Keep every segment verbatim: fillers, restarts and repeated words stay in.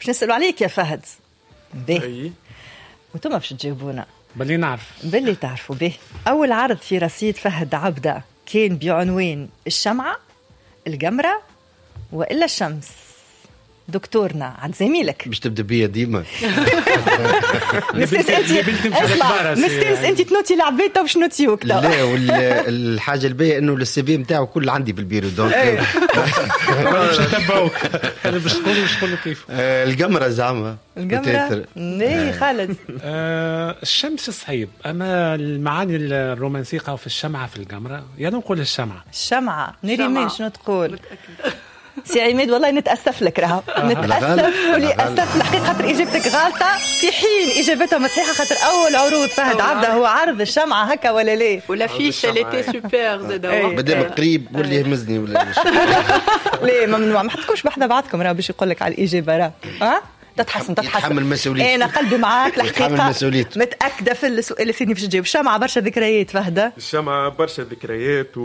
باش نسألوا عليك يا فهد. به اي وانتم باش تجاوبونا بلي نعرف باللي تعرفوا به. أول عرض في رصيد فهد عبدة كان بعنوان الشمعة، القمرة، وإلا الشمس؟ دكتورنا عند زميلك باش تبدا بيا ديما. مستنس انت اسمع مستنس انت تنوتي لعبيته باش نوتي وقتها. لا والحاجه الباهيه انه السي في نتاعو كل عندي بالبيرو دونك باش نتبعوك. انا باش نقول باش نقول كيف القمره زعما القمرة. ايه خالد. الشمس صعيب، اما المعاني الرومانسيه في الشمعه في القمره يا نقول الشمعه. الشمعة نريمان شنو تقول؟ سي عماد والله نتأسف لك راهو نتأسف وللأسف الحقيقة خاطر إجابتك غلطة في حين إجابتها صحيحة خاطر أول عروض فهد عبده هو عرض الشمعة هكا ولا ليه؟ ولا فيش اللي تي سوبر زاد مادام قريب قول لي همزني ولا مش. ليه ممنوع ما حطكوش بحذا بعضكم راه باش يقول لك على الإجابة راه ها تتحسن تتحسن يتحمل مسؤوليته. أنا قلبي معاك الحقيقة متأكدة في السؤال الثاني باش تجاوب. الشمعة برشا ذكريات فهدة. الشمعة برشا ذكريات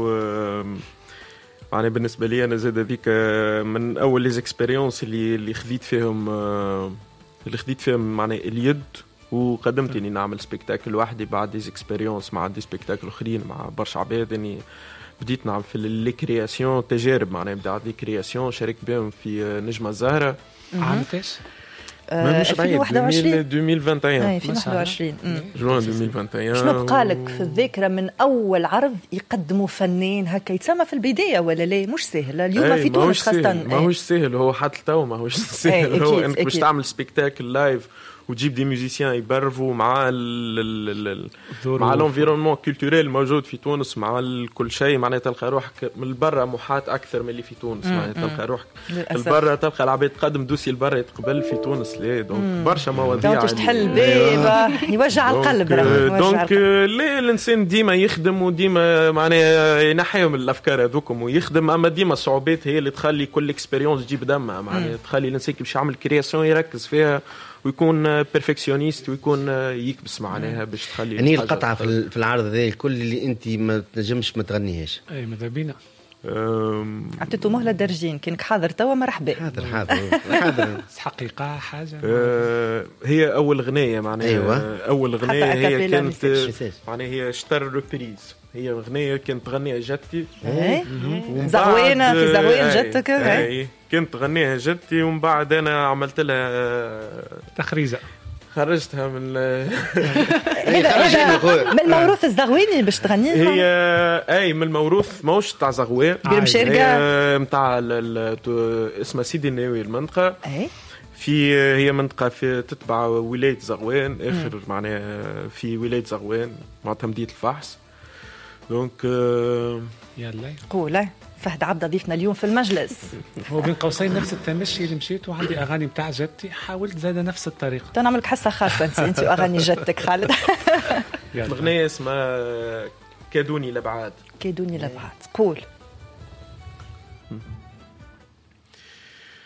و يعني بالنسبه لي انا زاد هذيك من اول لي اكسبيريونس اللي اللي خذيت فيهم اللي خذيت فيهم معناها اليد وقدمت اني نعمل سبيكتاكل وحدي بعد دي اكسبيريونس مع دي سبيكتاكل اخرين مع برشا عباد. اني بديت نعمل في لي كرياسيون تجارب معناها بدات دي كرياسيون شاركت بهم في نجمه الزهره عام فاش ما مش بعيد ألفين وواحد وعشرين ألفين وواحد وعشرين ألفين وواحد وعشرين جوان ألفين وواحد وعشرين. شنو بقالك في الذاكرة من أول عرض يقدموا فنان هكا يتسمى في البداية ولا ليه؟ مش سهل اليوم في تونس خاصة. ما هوش سهل هو حتى تو ما هوش سهل. هو انك باش تعمل سبيكتاكل لايف وتجيب دي ميوزيسيان يبرفوا مع ال مع الانفيرونمون كولتوريل موجود في تونس مع كل شيء معناها تلقى روحك من برا محاط اكثر من اللي في تونس. معناها تلقى روحك البرا تلقى العباد تقدم دوسي البرا يتقبل في تونس لا دونك برشا مواضيع دونك تحل بيبه يوجع القلب. دونك ليه الانسان ديما يخدم وديما معناها ينحيهم من الافكار هذوكم ويخدم. اما ديما الصعوبات هي اللي تخلي كل اكسبيريونس تجيب دمها معناها تخلي الانسان باش يعمل كرياسيون يركز فيها ويكون بيرفكسيونيست ويكون يكبس معناها باش تخلي يعني القطعه في العرض هذا الكل اللي انت ما تنجمش ما تغنيهاش. اي ماذا بينا عطيته مهله درجين كانك حاضر توا مرحبا. حاضر حاضر حاضر حقيقه حاجه أه هي اول غنيه معناها. أيوة. اول غنيه هي كانت معناها هي اشتر روبريز. هي غنيه كانت تغنيها جدتي زغوينه في زغوين جدتك. اي كنت غنيها جدتي ومن بعد انا عملت لها تخريزه خرجتها من من الموروث الزغويني باش تغنيها. هي اي من الموروث ماهوش تاع زغوان بمشارقه نتاع اسمها سيدي الناوي المنطقه. اي في هي منطقه في تتبع ولايه زغوان اخر معناها في ولايه زغوان معناتها مدينه الفحص. دونك يلا قول فهد عبده ضيفنا اليوم في المجلس. هو بين قوسين نفس التمشي اللي مشيت وعندي اغاني بتاع جدتي حاولت زاد نفس الطريقه. تنعمل لك حصه خاصه انت انت واغاني جدتك خالد. الاغنيه اسمها كادوني لبعاد. كادوني لبعاد قول.